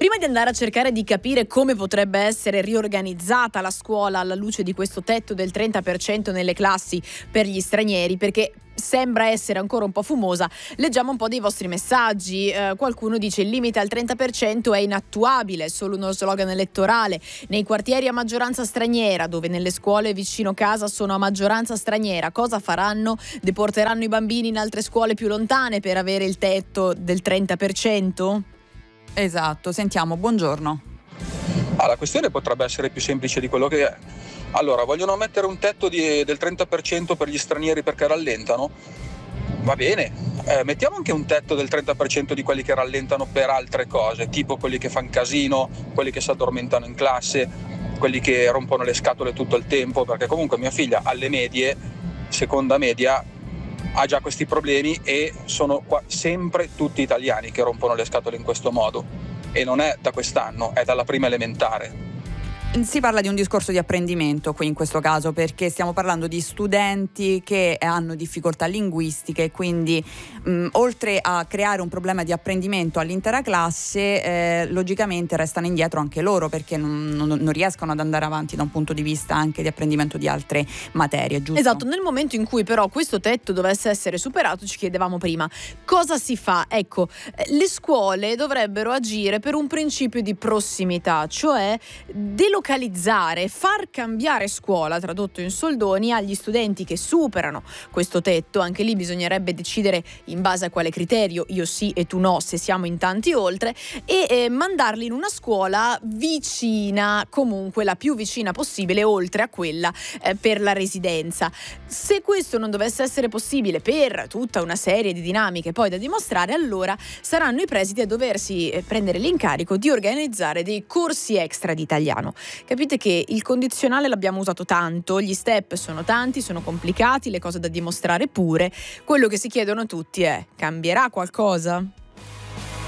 Prima di andare a cercare di capire come potrebbe essere riorganizzata la scuola alla luce di questo tetto del 30% nelle classi per gli stranieri, perché sembra essere ancora un po' fumosa, leggiamo un po' dei vostri messaggi. Qualcuno dice: il limite al 30% è inattuabile, è solo uno slogan elettorale. Nei quartieri a maggioranza straniera, dove nelle scuole vicino casa sono a maggioranza straniera, cosa faranno? Deporteranno i bambini in altre scuole più lontane per avere il tetto del 30%? Esatto, sentiamo, buongiorno. La questione potrebbe essere più semplice di quello che è. Allora, vogliono mettere un tetto del 30% per gli stranieri perché rallentano? Va bene, mettiamo anche un tetto del 30% di quelli che rallentano per altre cose, tipo quelli che fanno casino, quelli che si addormentano in classe, quelli che rompono le scatole tutto il tempo, perché comunque mia figlia alle medie, seconda media, ha già questi problemi e sono sempre tutti italiani che rompono le scatole in questo modo. E non è da quest'anno, è dalla prima elementare. Si parla di un discorso di apprendimento qui in questo caso, perché stiamo parlando di studenti che hanno difficoltà linguistiche e quindi oltre a creare un problema di apprendimento all'intera classe, logicamente restano indietro anche loro, perché non riescono ad andare avanti da un punto di vista anche di apprendimento di altre materie, giusto? Esatto, nel momento in cui però questo tetto dovesse essere superato, ci chiedevamo prima, cosa si fa? Ecco, le scuole dovrebbero agire per un principio di prossimità, cioè delocalizzare, far cambiare scuola, tradotto in soldoni, agli studenti che superano questo tetto. Anche lì bisognerebbe decidere in base a quale criterio, io sì e tu no, se siamo in tanti oltre, e mandarli in una scuola vicina, comunque la più vicina possibile, oltre a quella per la residenza. Se questo non dovesse essere possibile per tutta una serie di dinamiche poi da dimostrare, allora saranno i presidi a doversi prendere l'incarico di organizzare dei corsi extra di italiano. Capite che il condizionale l'abbiamo usato tanto, gli step sono tanti, sono complicati, le cose da dimostrare pure. Quello che si chiedono tutti è: cambierà qualcosa?